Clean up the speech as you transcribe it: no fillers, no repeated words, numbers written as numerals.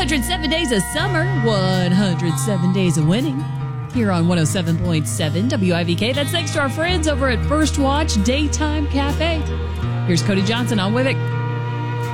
107 days of summer, 107 days of winning. Here on 107.7 WIVK. That's thanks to our friends over at First Watch Daytime Cafe. Here's Cody Johnson on With It.